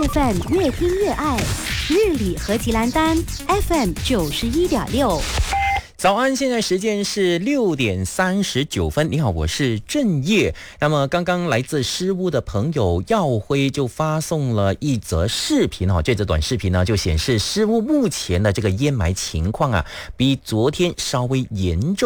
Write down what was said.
FM 越听越爱，日里和吉兰丹 FM 91.6。 早安，现在时间是6:39。你好，我是郑业。那么刚刚来自诗屋的朋友耀辉就发送了一则视频这则短视频呢就显示诗屋目前的这个淹霾情况比昨天稍微严重。